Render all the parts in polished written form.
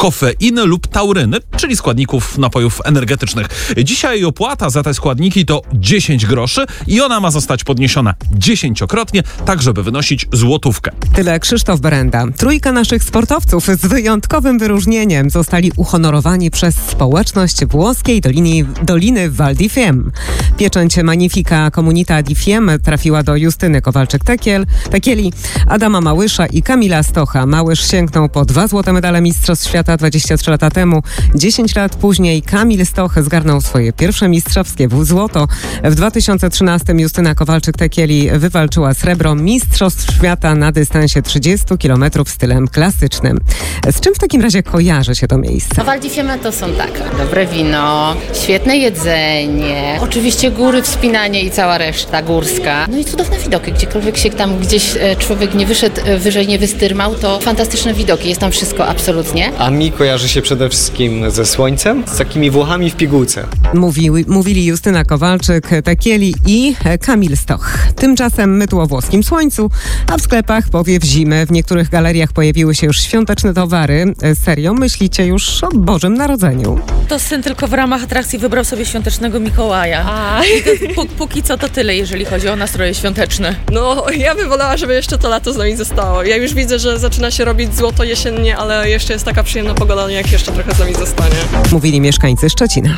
kofeiny lub tauryny, czyli składników napojów energetycznych. Dzisiaj opłata za te składniki to 10 groszy i ona ma zostać podniesiona 10-krotnie, tak żeby wynosić złotówkę. Tyle Krzysztof Berenda. Trójka naszych sportowców z wyjątkowym wyróżnieniem zostali uhonorowani przez społeczność włoskiej Doliny Val di Fiemme. Pieczęć Magnifica Comunità di Fiemme trafiła do Justyny Kowalczyk-Tekieli, Adama Małysza i Kamila Stocha. Małysz sięgnął po 2 złote medale Mistrzostw Świata 23 lata temu. 10 lat później Kamil Stoch zgarnął swoje pierwsze mistrzowskie złoto. W 2013 Justyna Kowalczyk-Tekieli wywalczyła srebro Mistrzostw Świata na dystansie 30 km stylem klasycznym. Z czym w takim razie kojarzy się to miejsce? Val di Fiemme to są tak, dobre wino, świetne jedzenie, oczywiście góry, wspinanie i cała reszta górska. No i cudowne widoki, gdziekolwiek się tam gdzieś człowiek nie wyszedł wyżej, nie wystyrmał, to fantastyczne widoki, jest tam wszystko absolutnie. A mi kojarzy się przede wszystkim ze słońcem, z takimi Włochami w pigułce. Mówili Justyna Kowalczyk-Tekieli i Kamil Stoch. Tymczasem my tu o włoskim słońcu, a w sklepach powiew zimy. W niektórych galeriach pojawiły się już świąteczne towary. Serio, myślicie już o Bożym Narodzeniu? To syn tylko w ramach atrakcji wybrał sobie świątecznego Mikołaja. Póki co to tyle, jeżeli chodzi o nastroje świąteczne. No, ja bym wolała, żeby jeszcze to lato z nami zostało. Ja już widzę, że zaczyna się robić złoto jesiennie, ale jeszcze jest taka przyjemna pogoda, jak jeszcze trochę z nami zostanie. Mówili mieszkańcy Szczecina.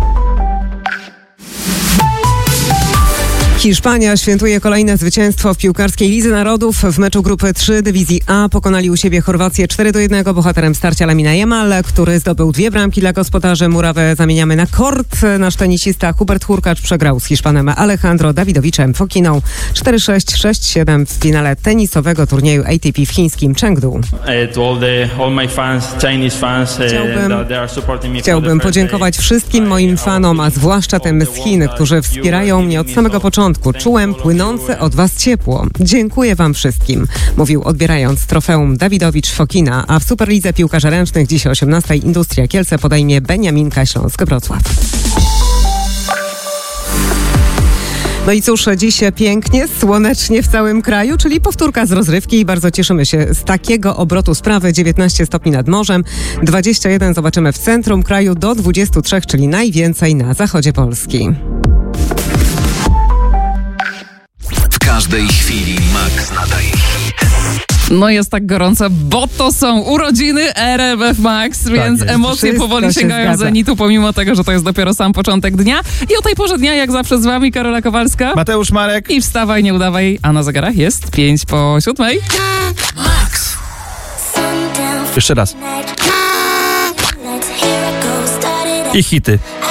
Hiszpania świętuje kolejne zwycięstwo w piłkarskiej Lidze Narodów. W meczu grupy 3 dywizji A pokonali u siebie Chorwację 4-1. Bohaterem starcia Lamine Yamal, który zdobył 2 bramki dla gospodarzy. Murawę zamieniamy na kort. Nasz tenisista Hubert Hurkacz przegrał z Hiszpanem Alejandro Dawidowiczem Fokiną 4-6, 6-7 w finale tenisowego turnieju ATP w chińskim Chengdu. Chciałbym podziękować wszystkim moim fanom, a zwłaszcza tym z Chin, którzy wspierają mnie od samego początku. Czułem płynące od was ciepło. Dziękuję wam wszystkim, mówił odbierając trofeum Dawidowicz Fokina, a w Superlidze piłkarzy ręcznych dziś o 18:00 Industria Kielce podejmie Beniaminka Śląsk-Wrocław. No i cóż, dziś pięknie, słonecznie w całym kraju, czyli powtórka z rozrywki i bardzo cieszymy się z takiego obrotu sprawy. 19 stopni nad morzem, 21 zobaczymy w centrum kraju, do 23, czyli najwięcej na zachodzie Polski. W każdej chwili Max nadaje hit. No jest tak gorąco, bo to są urodziny RMF Max, więc emocje powoli sięgają zenitu, pomimo tego, że to jest dopiero sam początek dnia. I o tej porze dnia, jak zawsze z wami, Karola Kowalska, Mateusz Marek i wstawaj, nie udawaj, a na zegarach jest 6:05. Max. Jeszcze raz. I hity.